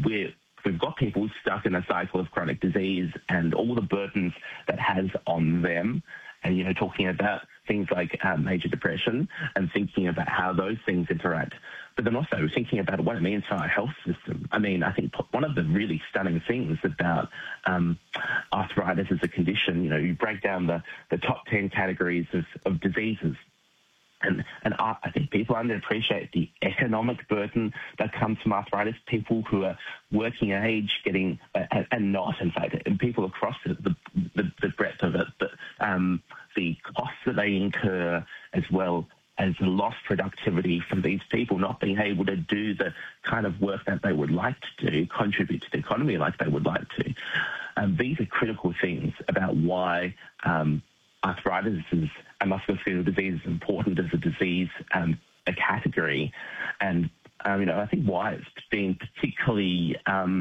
we've got people stuck in a cycle of chronic disease and all the burdens that has on them. And, talking about things like major depression and thinking about how those things interact. But then also thinking about what it means for our health system. I mean, I think one of the really stunning things about arthritis as a condition, you break down the top 10 categories of diseases. And I think people underappreciate the economic burden that comes from arthritis. People who are working age getting, and not, in fact, and people across the breadth of it, but the costs that they incur, as well as the lost productivity from these people not being able to do the kind of work that they would like to do, contribute to the economy like they would like to. These are critical things about why arthritis is a musculoskeletal disease is important as a disease, a category, and I think why it's been particularly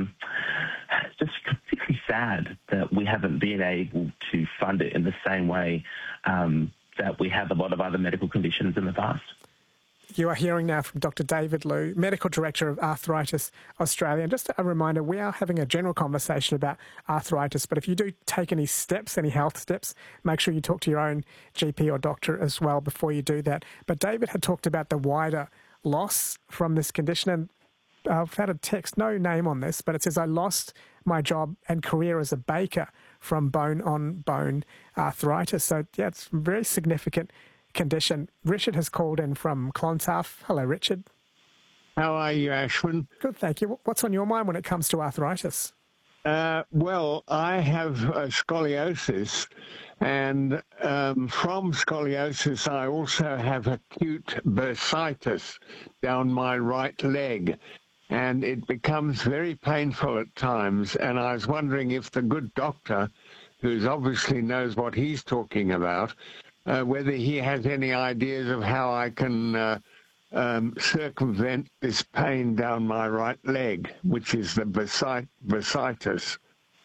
sad that we haven't been able to fund it in the same way that we have a lot of other medical conditions in the past. You are hearing now from Dr. David Liu, Medical Director of Arthritis Australia. And just a reminder, we are having a general conversation about arthritis, but if you do take any steps, any health steps, make sure you talk to your own GP or doctor as well before you do that. But David had talked about the wider loss from this condition, and I've had a text, no name on this, but it says, I lost my job and career as a baker from bone-on-bone arthritis. So, yeah, it's a very significant condition. Richard has called in from Clontarf. Hello, Richard. How are you, Ashwin? Good, thank you. What's on your mind when it comes to arthritis? Well, I have scoliosis, and from scoliosis I also have acute bursitis down my right leg, and it becomes very painful at times, and I was wondering if the good doctor, who obviously knows what he's talking about, whether he has any ideas of how I can circumvent this pain down my right leg, which is the bursitis.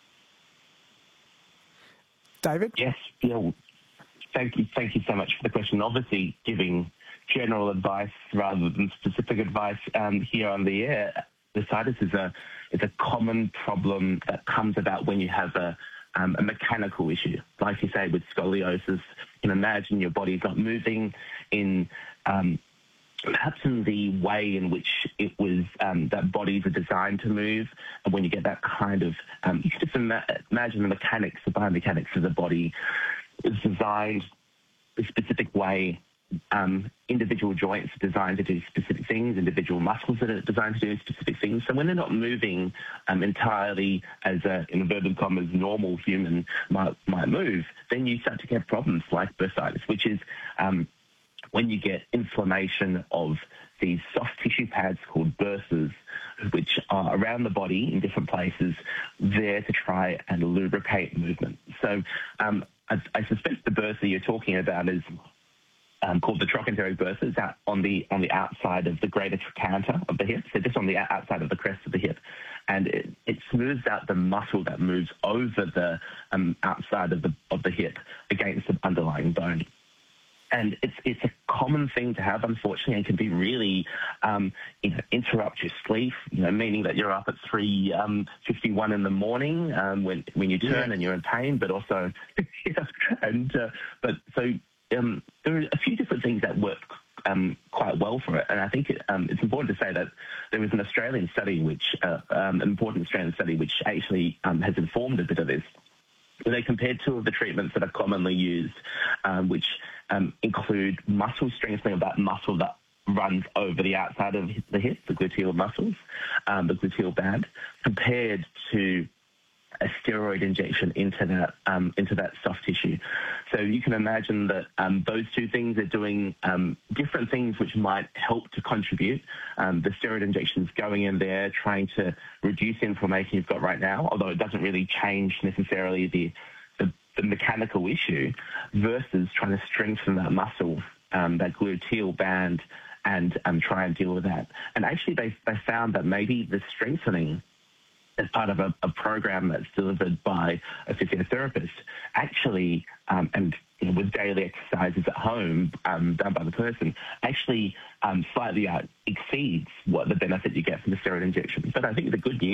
David? Yes, thank you so much for the question. Obviously, giving general advice rather than specific advice here on the air, bursitis is a common problem that comes about when you have a mechanical issue. Like you say, with scoliosis, you can imagine your body's not moving in perhaps in the way in which it was that bodies are designed to move. And when you get that kind of, you can just imagine the biomechanics of the body is designed a specific way. Individual joints are designed to do specific things, individual muscles are designed to do specific things. So when they're not moving entirely as in inverted commas, normal human might move, then you start to get problems like bursitis, which is when you get inflammation of these soft tissue pads called bursas, which are around the body in different places, there to try and lubricate movement. So I suspect the bursa you're talking about is called the trochanteric bursa. It's out on the outside of the greater trochanter of the hip, so just on the outside of the crest of the hip. And it smooths out the muscle that moves over the outside of the hip against the underlying bone. And it's a common thing to have, unfortunately, and can be really interrupt your sleep. Meaning that you're up at 3:51 in the morning when you turn and you're in pain, but also there are a few different things that work quite well for it, and I think it's important to say that there was an Australian study, an important Australian study, which actually has informed a bit of this. They compared two of the treatments that are commonly used, which include muscle strengthening of that muscle that runs over the outside of the hip, the gluteal muscles, the gluteal band, compared to a steroid injection into that soft tissue. So you can imagine that those two things are doing different things which might help to contribute. The steroid injections going in there, trying to reduce the inflammation you've got right now, although it doesn't really change necessarily the mechanical issue, versus trying to strengthen that muscle, that gluteal band, and try and deal with that. And actually they found that maybe the strengthening as part of a program that's delivered by a physiotherapist, actually, and with daily exercises at home done by the person, actually slightly exceeds what the benefit you get from the steroid injection. But I think the good news